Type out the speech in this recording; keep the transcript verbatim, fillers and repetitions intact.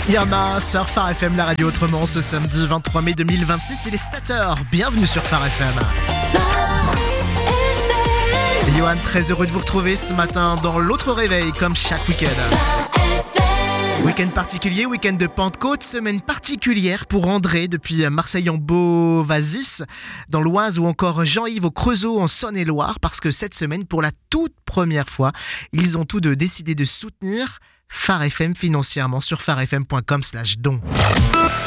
Irma sur Phare F M, la radio autrement, ce samedi vingt-trois mai deux mille vingt-six, il est sept heures. Bienvenue sur Phare F M. Et Johan, très heureux de vous retrouver ce matin dans l'autre réveil, comme chaque week-end. Week-end particulier, week-end de Pentecôte, semaine particulière pour André depuis Marseille en Beauvaisis, dans l'Oise, ou encore Jean-Yves au Creusot en Saône-et-Loire, parce que cette semaine, pour la toute première fois, ils ont tous deux décidé de soutenir Phare F M financièrement sur pharefm point com slash don.